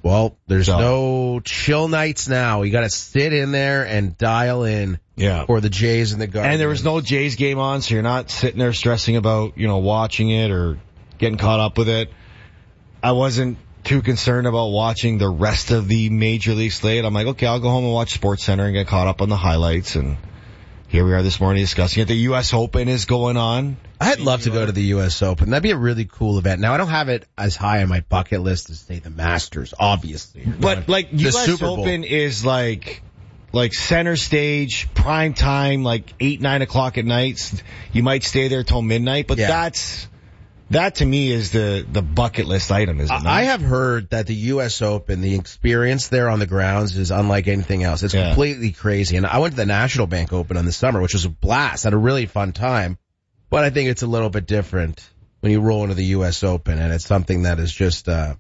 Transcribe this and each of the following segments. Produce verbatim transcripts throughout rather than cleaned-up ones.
Well, there's So. no chill nights now. You got to sit in there and dial in Yeah. for the Jays and the Guardians. And there was no Jays game on, so you're not sitting there stressing about, you know, watching it or getting caught up with it. I wasn't too concerned about watching the rest of the Major League slate. I'm like, okay, I'll go home and watch SportsCenter and get caught up on the highlights. And here we are this morning discussing it. The U S Open is going on. I'd love to go to the U S Open. That'd be a really cool event. Now, I don't have it as high on my bucket list as, say, the Masters, obviously. But, like, the U S Super Bowl. Open is like, like center stage, prime time, like eight, nine o'clock at night. You might stay there till midnight, but Yeah. that's, that to me is the, the bucket list item, isn't it? I have heard that the U S Open, the experience there on the grounds is unlike anything else. It's Yeah. completely crazy. And I went to the National Bank Open in the summer, which was a blast. Had a really fun time. But I think it's a little bit different when you roll into the U S Open, and it's something that is just uh,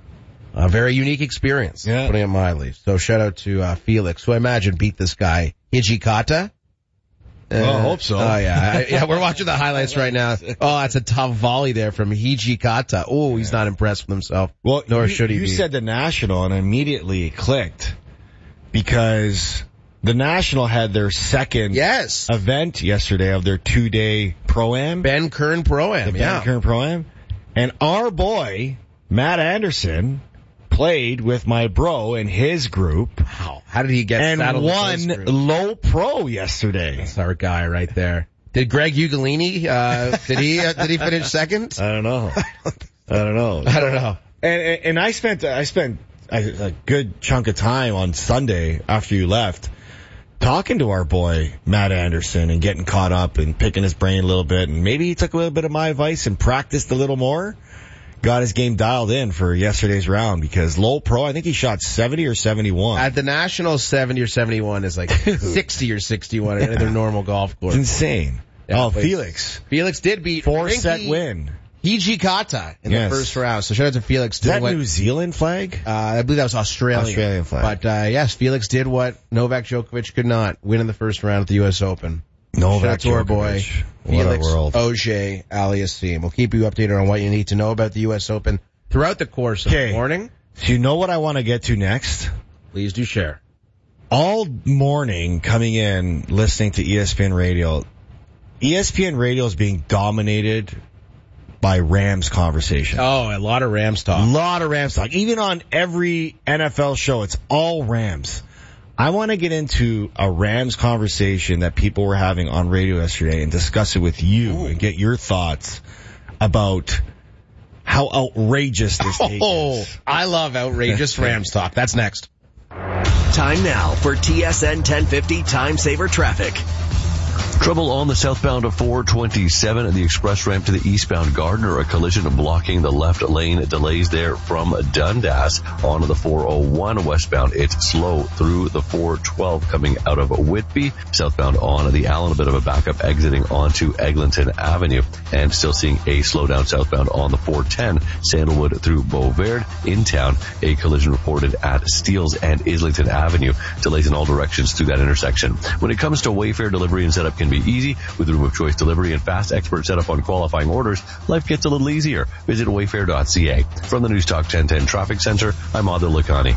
a very unique experience, Yeah. putting it mildly. So shout out to uh, Felix, who I imagine beat this guy, Hijikata. Well, I hope so. Oh, yeah. I, yeah, we're watching the highlights right now. Oh, that's a tough volley there from Hijikata. Oh, he's not impressed with himself. Well, nor you, should he you be. said the National, and immediately it clicked because the National had their second Yes. event yesterday of their two-day Pro-Am. Ben Kern Pro-Am, the yeah. Ben Kern Pro-Am. And our boy, Matt Anderson, played with my bro and his group Wow. How did he get and saddled with won this group? low pro yesterday. That's our guy right there. Did Greg Ugolini, uh, did he, uh, did he finish second? I don't know. I don't know. I don't know. And, and, and I spent, I spent a, a good chunk of time on Sunday after you left talking to our boy, Matt Anderson, and getting caught up and picking his brain a little bit. And maybe he took a little bit of my advice and practiced a little more. Got his game dialed in for yesterday's round because low pro, I think he shot seventy or seventy-one. At the Nationals, seventy or seventy-one is like sixty or sixty-one at their normal golf course. It's insane. Yeah, oh, but Felix. Felix did beat Four set Rinky win. Hijikata in Yes. the first round. So shout out to Felix. Is Did that what, New Zealand flag? uh, I believe that was Australian. Australian flag. But, uh, yes, Felix did what Novak Djokovic could not, win in the first round at the U S Open. Novak Shout out to our boy, Djokovic. What a Felix world. Auger Aliassime. We'll keep you updated on what you need to know about the U S Open throughout the course of Okay. the morning. So you know what I want to get to next? Please do share. All morning coming in, listening to E S P N Radio, E S P N Radio is being dominated by Rams conversation. Oh, a lot of Rams A talk. lot of Rams talk. Even on every N F L show, it's all Rams. I want to get into a Rams conversation that people were having on radio yesterday and discuss it with you Ooh. and get your thoughts about how outrageous this take Oh, is. I love outrageous Rams talk. That's next. Time now for T S N ten fifty Time Saver Traffic. Trouble on the southbound of four twenty-seven at the express ramp to the eastbound Gardner. A collision blocking the left lane. Delays there from Dundas onto the four oh one westbound. It's slow through the four twelve coming out of Whitby. Southbound on the Allen, a bit of a backup exiting onto Eglinton Avenue. And still seeing a slowdown southbound on the four ten Sandalwood through Beauverde. In town, a collision reported at Steeles and Islington Avenue. Delays in all directions through that intersection. When it comes to Wayfair, delivery and setup can be easy. With room of choice delivery and fast expert setup on qualifying orders, life gets a little easier. Visit wayfair dot c a. From the News Talk ten ten Traffic Center, I'm Adil Lakhani.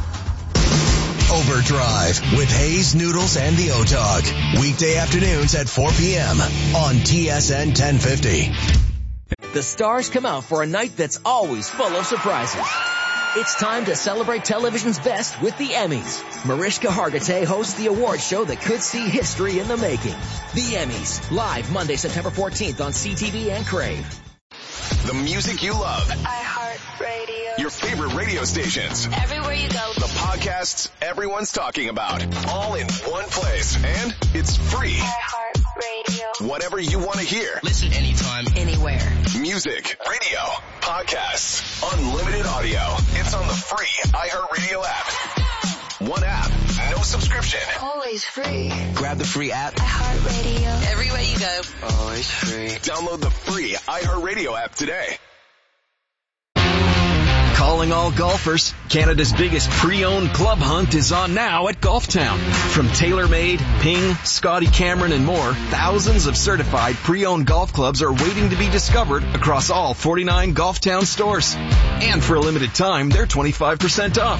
Overdrive with Hayes, Noodles, and the O-Dog. Weekday afternoons at four p.m. on T S N ten fifty. The stars come out for a night that's always full of surprises. It's time to celebrate television's best with the Emmys. Mariska Hargitay hosts the award show that could see history in the making. The Emmys, live Monday, September fourteenth on C T V and Crave. The music you love. iHeartRadio. Your favorite radio stations. Everywhere you go. The podcasts everyone's talking about. All in one place. And it's free. iHeartRadio. Whatever you want to hear. Listen anytime, anywhere. Music, radio, podcasts, unlimited audio. It's on the free iHeartRadio app. One app, no subscription. Always free. grab the free app. iHeartRadio. Everywhere you go. Always free. Download the free iHeartRadio app today. Calling all golfers, Canada's biggest pre-owned club hunt is on now at Golf Town. From TaylorMade, Ping, Scotty Cameron, and more, thousands of certified pre-owned golf clubs are waiting to be discovered across all forty-nine Golf Town stores. And for a limited time, they're twenty-five percent off.